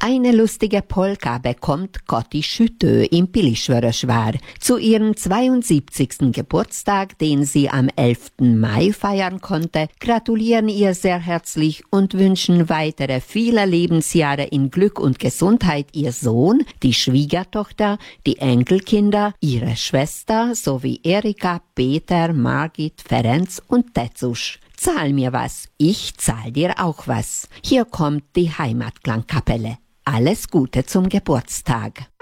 Eine lustige Polka bekommt Cotti Chuteux im Pilischwöröschwar. Zu ihrem 72. Geburtstag, den sie am 11. Mai feiern konnte, gratulieren ihr sehr herzlich und wünschen weitere viele Lebensjahre in Glück und Gesundheit ihr Sohn, die Schwiegertochter, die Enkelkinder, ihre Schwester sowie Erika, Peter, Margit, Ferenc und Tetsusch. Zahl mir was, ich zahl dir auch was. Hier kommt die Heimatklangkapelle. Alles Gute zum Geburtstag.